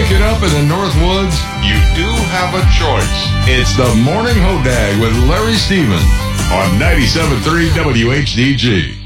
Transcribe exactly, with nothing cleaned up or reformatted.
waking up in the Northwoods, you do have a choice. It's the Morning Hodag with Larry Stevens on ninety-seven point three W H D G.